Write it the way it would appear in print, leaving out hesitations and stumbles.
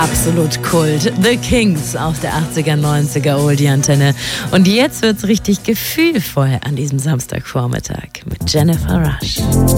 Absolut Kult. The Kings auf der 80er, 90er Oldie-Antenne. Und jetzt wird's richtig gefühlvoll an diesem Samstagvormittag mit Jennifer Rush.